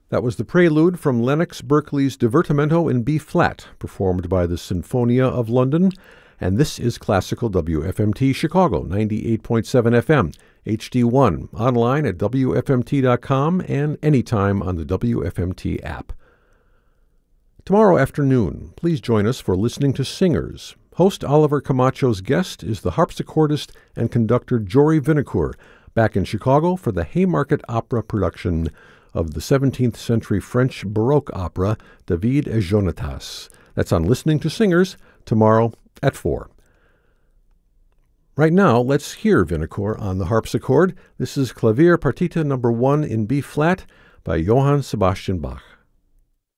That was the prelude from Lennox Berkeley's Divertimento in B-flat, performed by the Sinfonia of London. And this is Classical WFMT Chicago, 98.7 FM, HD1, online at WFMT.com and anytime on the WFMT app. Tomorrow afternoon, please join us for Listening to Singers. Host Oliver Camacho's guest is the harpsichordist and conductor Jory Vinocourt, back in Chicago for the Haymarket Opera production of the 17th century French Baroque opera David et Jonatas. That's on Listening to Singers tomorrow at 4. Right now, let's hear Vinocourt on the harpsichord. This is Clavier Partita No. 1 in B-flat by Johann Sebastian Bach.